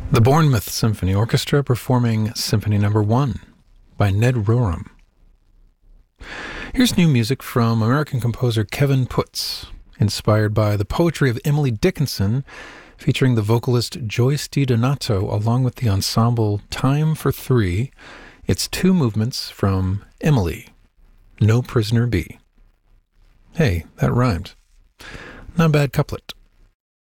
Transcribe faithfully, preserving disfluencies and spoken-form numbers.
The Bournemouth Symphony Orchestra performing Symphony Number One by Ned Rorem. Here's new music from American composer Kevin Putz, inspired by the poetry of Emily Dickinson, featuring the vocalist Joyce DiDonato along with the ensemble Time for Three. It's two movements from Emily, No Prisoner Be. Hey, that rhymed. Not a bad couplet.